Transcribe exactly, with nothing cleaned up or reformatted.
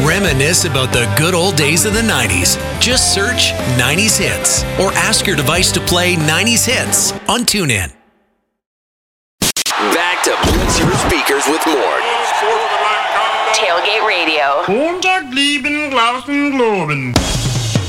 Reminisce about the good old days of the nineties. Just search nineties Hits or ask your device to play nineties Hits on TuneIn. Back to Blitz Your Speakers with more. Tailgate Radio. Montag, lieben, Glauben, Globen.